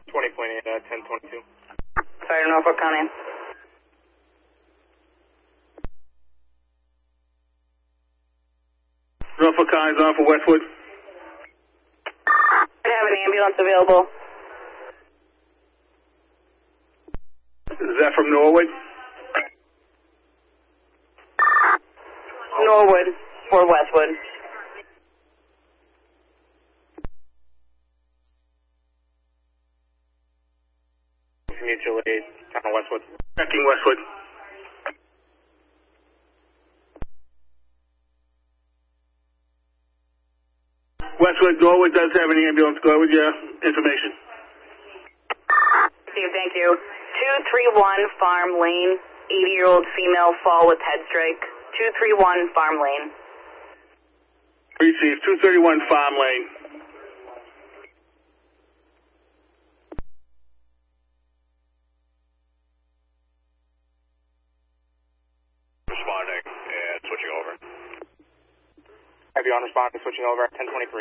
20.8, 1022. Sorry, Norfolk County. Norfolk County's on for Westwood. I have an ambulance available. Is that from Norwood? Norwood or Westwood. Mutual aid, town Westwood. Checking Westwood. Westwood, Norwood does have an ambulance. Go with your information. Steve, thank you. 231 Farm Lane, 80-year-old female fall with head strike. 231 Farm Lane. Receive 231 Farm Lane. Responding and switching over. Have you on responding, switching over at 1023.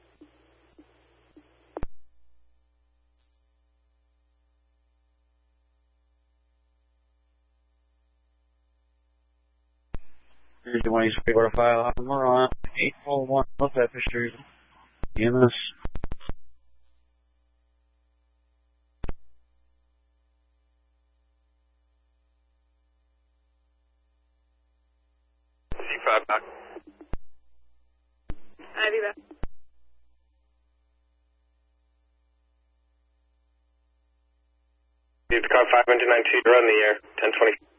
Here's the one he's able to file. We're on 841 North Memphis Street. EMS. C5 back. I'll be back. Car 592, you're on the air, 1020.